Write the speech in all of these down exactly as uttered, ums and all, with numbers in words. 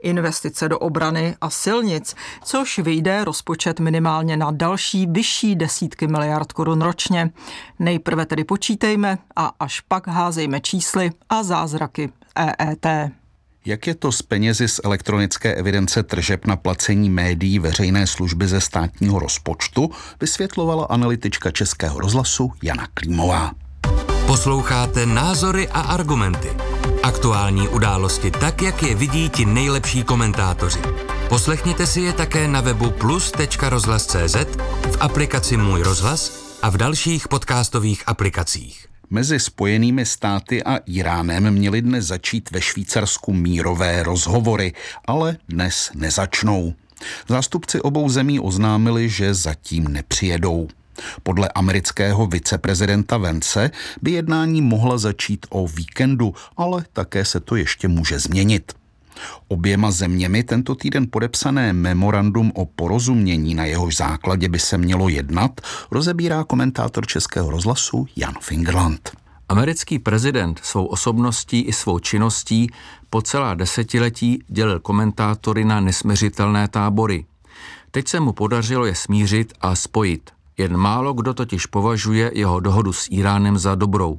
investice do obrany a silnic, což vyjde rozpočet minimálně na další vyšší desítky miliard korun ročně. Nejprve tedy počítejme a až pak házejme čísly a zázraky E E T. Jak je to s penězi z elektronické evidence tržeb na placení médií veřejné služby ze státního rozpočtu, vysvětlovala analytička Českého rozhlasu Jana Klímová. Posloucháte Názory a argumenty. Aktuální události tak, jak je vidí ti nejlepší komentátoři. Poslechněte si je také na webu plus tečka rozhlas tečka cé zet, v aplikaci Můj rozhlas a v dalších podcastových aplikacích. Mezi Spojenými státy a Iránem měly dnes začít ve Švýcarsku mírové rozhovory, ale dnes nezačnou. Zástupci obou zemí oznámili, že zatím nepřijedou. Podle amerického viceprezidenta Vance by jednání mohla začít o víkendu, ale také se to ještě může změnit. Oběma zeměmi tento týden podepsané memorandum o porozumění, na jehož základě by se mělo jednat, rozebírá komentátor Českého rozhlasu Jan Fingerland. Americký prezident svou osobností i svou činností po celá desetiletí dělil komentátory na nesmiřitelné tábory. Teď se mu podařilo je smířit a spojit. Jen málo kdo totiž považuje jeho dohodu s Íránem za dobrou.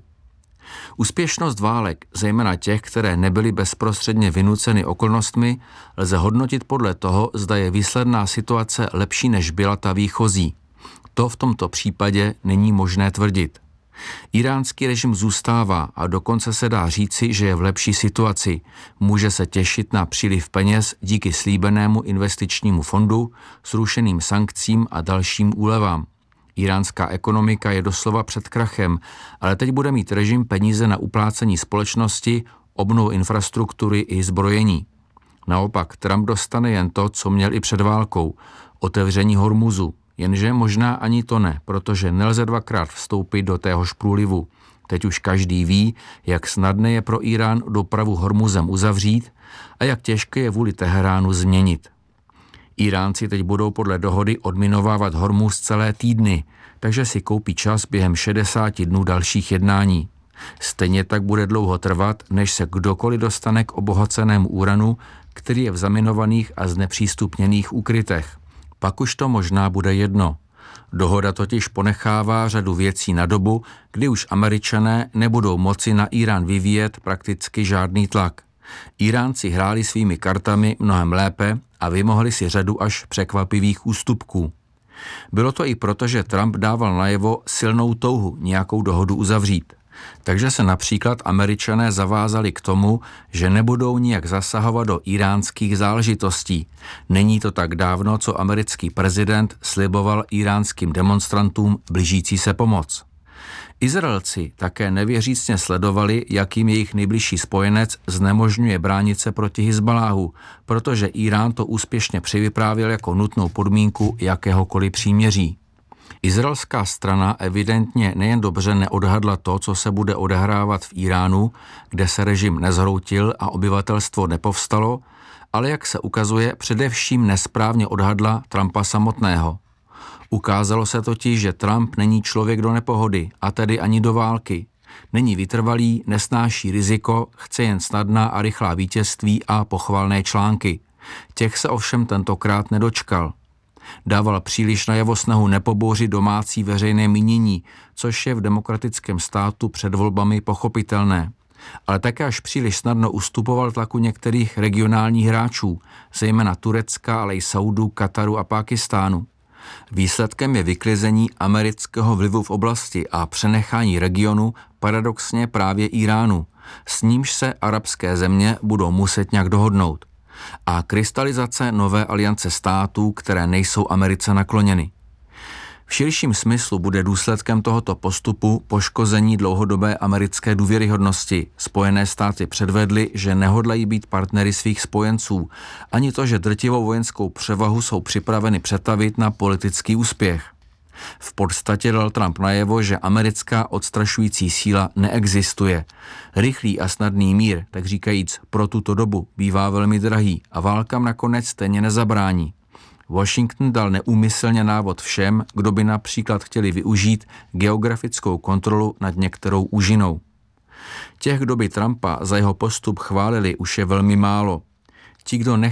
Úspěšnost válek, zejména těch, které nebyly bezprostředně vynuceny okolnostmi, lze hodnotit podle toho, zda je výsledná situace lepší než byla ta výchozí. To v tomto případě není možné tvrdit. Íránský režim zůstává a dokonce se dá říci, že je v lepší situaci. Může se těšit na příliv peněz díky slíbenému investičnímu fondu, zrušeným sankcím a dalším úlevám. Iránská ekonomika je doslova před krachem, ale teď bude mít režim peníze na uplácení společnosti, obnovu infrastruktury i zbrojení. Naopak Trump dostane jen to, co měl i před válkou, otevření Hormuzu. Jenže možná ani to ne, protože nelze dvakrát vstoupit do téhož průlivu. Teď už každý ví, jak snadné je pro Irán dopravu Hormuzem uzavřít a jak těžké je vůli Teheránu změnit. Iránci teď budou podle dohody odminovávat Hormuz celé týdny, takže si koupí čas během šedesáti dnů dalších jednání. Stejně tak bude dlouho trvat, než se kdokoliv dostane k obohacenému uranu, který je v zaminovaných a znepřístupněných úkrytech. Pak už to možná bude jedno. Dohoda totiž ponechává řadu věcí na dobu, kdy už Američané nebudou moci na Irán vyvíjet prakticky žádný tlak. Iránci hráli svými kartami mnohem lépe a vymohli si řadu až překvapivých ústupků. Bylo to i proto, že Trump dával najevo silnou touhu nějakou dohodu uzavřít. Takže se například Američané zavázali k tomu, že nebudou nijak zasahovat do iránských záležitostí. Není to tak dávno, co americký prezident sliboval iránským demonstrantům blížící se pomoc. Izraelci také nevěřícně sledovali, jak jim jejich nejbližší spojenec znemožňuje bránit se proti Hizbaláhu, protože Irán to úspěšně přivyprávěl jako nutnou podmínku jakéhokoliv příměří. Izraelská strana evidentně nejen dobře neodhadla to, co se bude odehrávat v Iránu, kde se režim nezhroutil a obyvatelstvo nepovstalo, ale jak se ukazuje, především nesprávně odhadla Trumpa samotného. Ukázalo se totiž, že Trump není člověk do nepohody, a tedy ani do války. Není vytrvalý, nesnáší riziko, chce jen snadná a rychlá vítězství a pochvalné články. Těch se ovšem tentokrát nedočkal. Dával příliš najevo snahu nepobouřit domácí veřejné mínění, což je v demokratickém státu před volbami pochopitelné. Ale také až příliš snadno ustupoval tlaku některých regionálních hráčů, zejména Turecka, ale i Saudu, Kataru a Pákistánu. Výsledkem je vyklizení amerického vlivu v oblasti a přenechání regionu paradoxně právě Iránu. S nímž se arabské země budou muset nějak dohodnout. A krystalizace nové aliance států, které nejsou Americe nakloněny. V širším smyslu bude důsledkem tohoto postupu poškození dlouhodobé americké důvěryhodnosti. Spojené státy předvedly, že nehodlají být partnery svých spojenců, ani to, že drtivou vojenskou převahu jsou připraveny přetavit na politický úspěch. V podstatě dal Trump najevo, že americká odstrašující síla neexistuje. Rychlý a snadný mír, tak říkajíc pro tuto dobu, bývá velmi drahý a válkám nakonec stejně nezabrání. Washington dal neúmyslně návod všem, kdo by například chtěli využít geografickou kontrolu nad některou úžinou. Těch, kdo by Trumpa za jeho postup chválili, už je velmi málo. Ti, kdo nech